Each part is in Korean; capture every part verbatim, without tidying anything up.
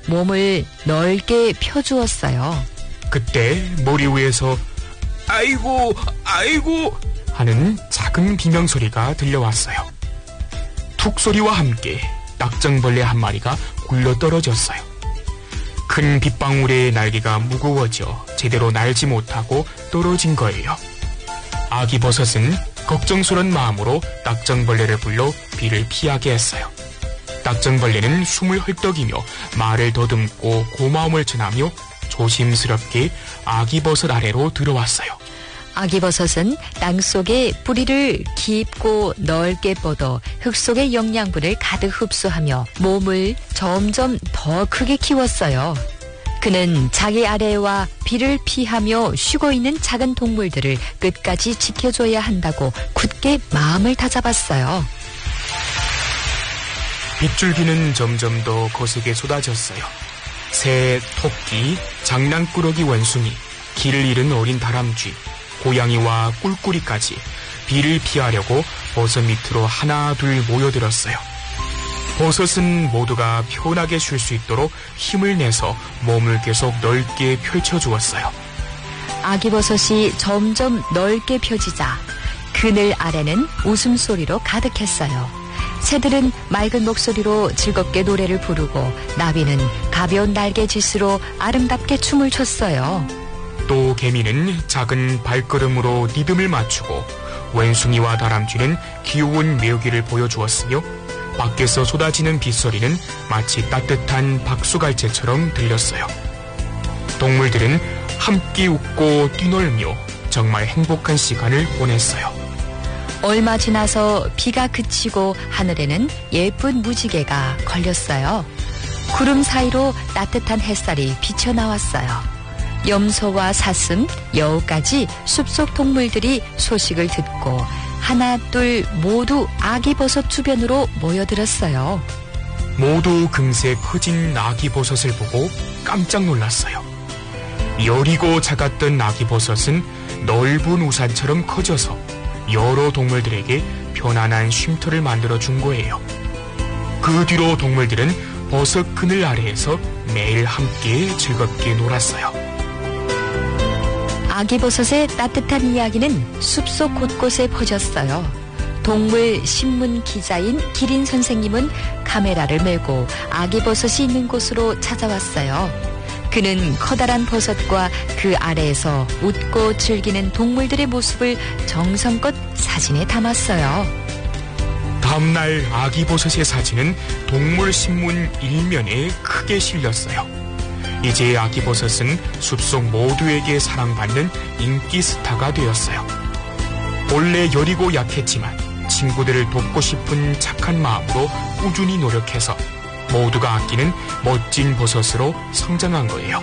몸을 넓게 펴주었어요. 그때 머리 위에서 아이고 아이고 하는 작은 비명소리가 들려왔어요. 툭 소리와 함께 낙정벌레 한 마리가 굴러떨어졌어요. 큰 빗방울에 날개가 무거워져 제대로 날지 못하고 떨어진 거예요. 아기버섯은 걱정스런 마음으로 낙정벌레를 불러 비를 피하게 했어요. 낙정벌레는 숨을 헐떡이며 말을 더듬고 고마움을 전하며 조심스럽게 아기버섯 아래로 들어왔어요. 아기버섯은 땅속에 뿌리를 깊고 넓게 뻗어 흙 속의 영양분을 가득 흡수하며 몸을 점점 더 크게 키웠어요. 그는 자기 아래와 비를 피하며 쉬고 있는 작은 동물들을 끝까지 지켜줘야 한다고 굳게 마음을 다잡았어요. 빗줄기는 점점 더 거세게 쏟아졌어요. 새, 토끼, 장난꾸러기 원숭이, 길을 잃은 어린 다람쥐, 고양이와 꿀꿀이까지 비를 피하려고 버섯 밑으로 하나 둘 모여들었어요. 버섯은 모두가 편하게 쉴 수 있도록 힘을 내서 몸을 계속 넓게 펼쳐주었어요. 아기버섯이 점점 넓게 펴지자 그늘 아래는 웃음소리로 가득했어요. 새들은 맑은 목소리로 즐겁게 노래를 부르고 나비는 가벼운 날개짓으로 아름답게 춤을 췄어요. 또 개미는 작은 발걸음으로 리듬을 맞추고 원숭이와 다람쥐는 귀여운 묘기를 보여주었으며 밖에서 쏟아지는 빗소리는 마치 따뜻한 박수갈채처럼 들렸어요. 동물들은 함께 웃고 뛰놀며 정말 행복한 시간을 보냈어요. 얼마 지나서 비가 그치고 하늘에는 예쁜 무지개가 걸렸어요. 구름 사이로 따뜻한 햇살이 비쳐나왔어요. 염소와 사슴, 여우까지 숲속 동물들이 소식을 듣고 하나 둘 모두 아기버섯 주변으로 모여들었어요. 모두 금세 커진 아기버섯을 보고 깜짝 놀랐어요. 여리고 작았던 아기버섯은 넓은 우산처럼 커져서 여러 동물들에게 편안한 쉼터를 만들어준 거예요. 그 뒤로 동물들은 버섯 그늘 아래에서 매일 함께 즐겁게 놀았어요. 아기버섯의 따뜻한 이야기는 숲속 곳곳에 퍼졌어요. 동물 신문 기자인 기린 선생님은 카메라를 메고 아기버섯이 있는 곳으로 찾아왔어요. 그는 커다란 버섯과 그 아래에서 웃고 즐기는 동물들의 모습을 정성껏 사진에 담았어요. 다음날 아기버섯의 사진은 동물신문 일면에 크게 실렸어요. 이제 아기버섯은 숲속 모두에게 사랑받는 인기 스타가 되었어요. 본래 여리고 약했지만 친구들을 돕고 싶은 착한 마음으로 꾸준히 노력해서 모두가 아끼는 멋진 버섯으로 성장한 거예요.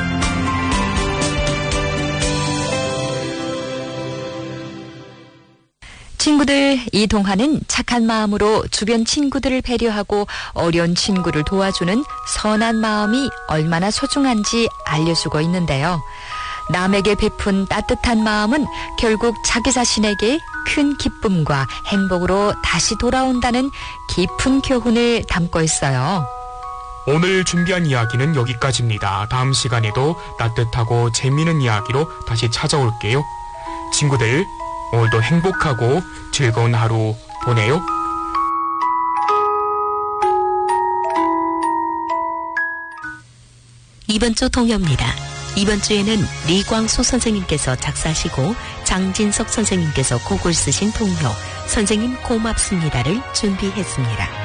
친구들, 이 동화는 착한 마음으로 주변 친구들을 배려하고 어려운 친구를 도와주는 선한 마음이 얼마나 소중한지 알려주고 있는데요. 남에게 베푼 따뜻한 마음은 결국 자기 자신에게 큰 기쁨과 행복으로 다시 돌아온다는 깊은 교훈을 담고 있어요. 오늘 준비한 이야기는 여기까지입니다. 다음 시간에도 따뜻하고 재미있는 이야기로 다시 찾아올게요. 친구들, 오늘도 행복하고 즐거운 하루 보내요. 이번 주 동요입니다. 이번 주에는 리광수 선생님께서 작사하시고 장진석 선생님께서 곡을 쓰신 동요 선생님 고맙습니다를 준비했습니다.